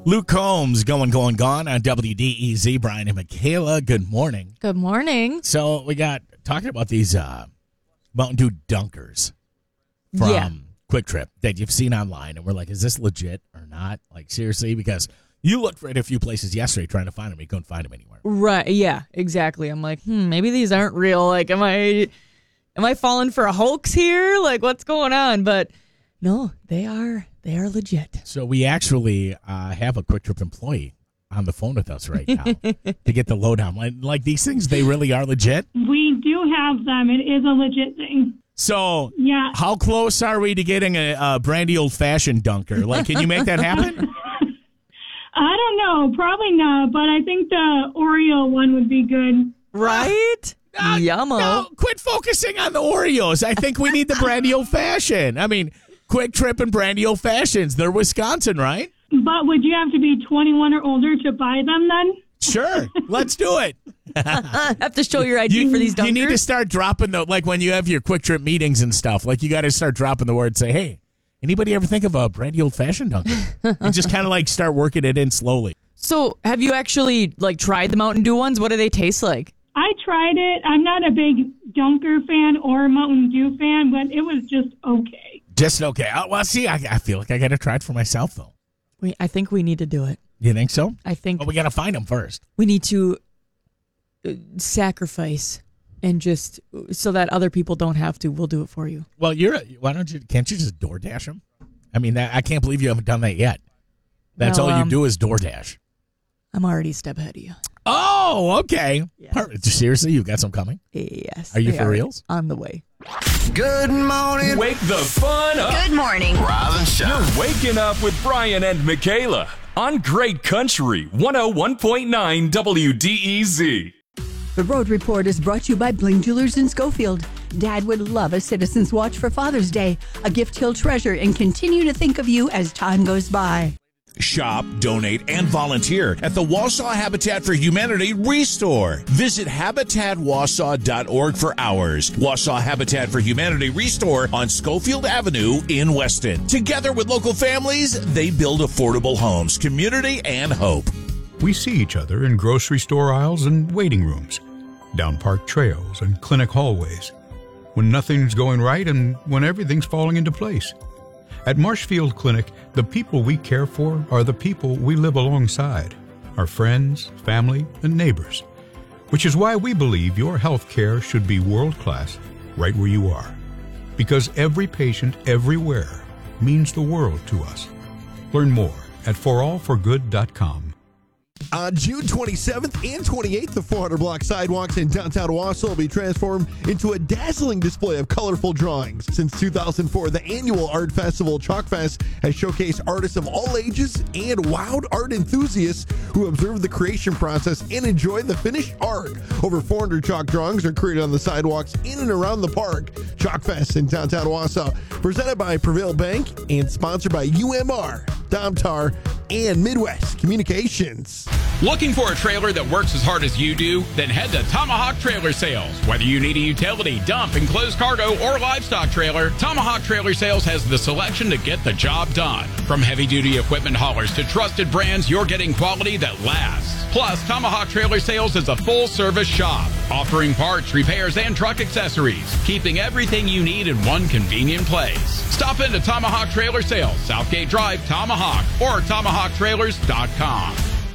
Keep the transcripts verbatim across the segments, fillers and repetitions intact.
Luke Combs going, going, gone on W D E Z. Brian and Michaela, good morning. Good morning. So we got talking about these uh, Mountain Dew dunkers from Yeah. Quick Trip that you've seen online. And we're like, is this legit or not? Like, seriously? Because you looked for it a few places yesterday trying to find them. You couldn't find them anywhere. Right. Yeah, exactly. I'm like, hmm, maybe these aren't real. Like, am I am I falling for a hoax here? Like, what's going on? But no, they are they are legit. So we actually uh, have a Quick Trip employee on the phone with us right now to get the lowdown. Like, like these things, they really are legit? We do have them. It is a legit thing. So Yeah. how close are we to getting a, a brandy old-fashioned dunker? Like, can you make that happen? I don't know. Probably not, but I think the Oreo one would be good. Right? Uh, Yummo. No, quit focusing on the Oreos. I think we need the brandy old-fashioned. I mean, Quick Trip and brandy old-fashions. They're Wisconsin, right? But would you have to be twenty-one or older to buy them then? Sure. Let's do it. Have to show your I D You, for these dunkers. you need to start dropping the, like when you have your Quick Trip meetings and stuff, like you got to start dropping the word, say, hey, anybody ever think of a brandy old-fashioned dunker? And just kind of like start working it in slowly. So, have you actually like tried the Mountain Dew ones? What do they taste like? I tried it. I'm not a big Dunker fan or Mountain Dew fan, but it was just okay. Just okay. Uh, Well, see, I, I feel like I got to try it for myself, though. We, I think we need to do it. You think so? I think Well, we got to find them first. we need to uh, sacrifice and just so that other people don't have to. We'll do it for you. Well, you're. a- Why don't you? Can't you just DoorDash them? I mean, that, I can't believe you haven't done that yet. That's Well, all you um, do is DoorDash. I'm already a step ahead of you. Oh, okay. Yeah. Perfect. Seriously, you got some coming? Yes. Are you they for reals? On the way. Good morning. Wake the fun up. Good morning. Rise and shine. You're waking up with Brian and Michaela on Great Country one oh one point nine W D E Z. The Road Report is brought to you by Bling Jewelers in Schofield. Dad would love a Citizen's Watch for Father's Day, a gift he'll treasure and continue to think of you as time goes by. Shop, donate, and volunteer at the Wausau Habitat for Humanity Restore. Visit habitat wausau dot org for hours. Wausau Habitat for Humanity Restore on Schofield Avenue in Weston. Together with local families, they build affordable homes, community, and hope. We see each other in grocery store aisles and waiting rooms, down park trails and clinic hallways, when nothing's going right and when everything's falling into place. At Marshfield Clinic, the people we care for are the people we live alongside, our friends, family, and neighbors, which is why we believe your health care should be world-class right where you are. Because every patient everywhere means the world to us. Learn more at for all for good dot com. On June twenty-seventh and twenty-eighth, the four hundred block sidewalks in downtown Wausau will be transformed into a dazzling display of colorful drawings. Since two thousand four, the annual art festival Chalk Fest has showcased artists of all ages and wowed art enthusiasts who observe the creation process and enjoy the finished art. Over four hundred chalk drawings are created on the sidewalks in and around the park. Chalk Fest in downtown Wausau, presented by Prevail Bank and sponsored by U M R, Domtar, and Midwest Communications. Looking for a trailer that works as hard as you do? Then head to Tomahawk Trailer Sales. Whether you need a utility, dump, enclosed cargo, or livestock trailer, Tomahawk Trailer Sales has the selection to get the job done. From heavy-duty equipment haulers to trusted brands, you're getting quality that lasts. Plus, Tomahawk Trailer Sales is a full-service shop, offering parts, repairs, and truck accessories, keeping everything you need in one convenient place. Stop into Tomahawk Trailer Sales, Southgate Drive, Tomahawk, or tomahawk trailers dot com.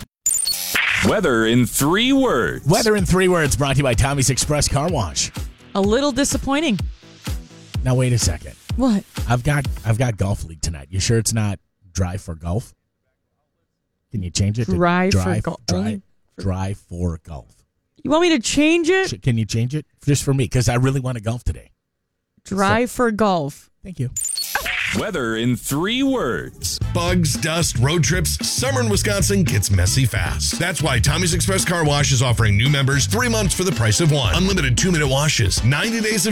Weather in three words. Weather in three words brought to you by Tommy's Express Car Wash. A little disappointing. Now, wait a second. What? I've got I've got golf league tonight. You sure it's not dry for golf? Can you change it to Dry for dry, golf. Dry, dry for golf. You want me to change it? Sh- Can you change it just for me? Because I really want to golf today. Dry So- for golf. Thank you. Weather in three words. Bugs, dust, road trips, summer in Wisconsin gets messy fast. That's why Tommy's Express Car Wash is offering new members three months for the price of one. Unlimited two-minute washes, ninety days of